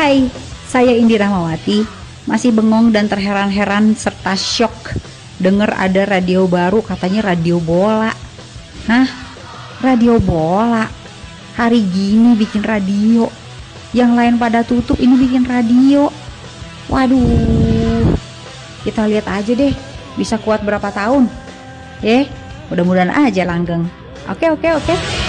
Hai, saya Indi Rahmawati, masih bengong dan terheran-heran serta syok dengar ada radio baru, katanya radio bola. Hah? Radio bola? Hari gini bikin radio? Yang lain pada tutup, ini bikin radio. Waduh, kita lihat aja deh, bisa kuat berapa tahun. Mudah-mudahan aja langgeng. Oke.